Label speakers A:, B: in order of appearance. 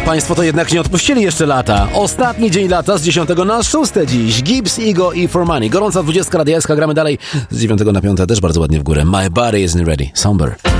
A: państwo to jednak nie odpuścili jeszcze lata. Ostatni dzień lata z 10 na 6 dziś. Gibbs, Ego i For Money. Gorąca 20 Radia SK, gramy dalej z 9 na 5 też bardzo ładnie w górę. My Body Isn't Ready. Somber.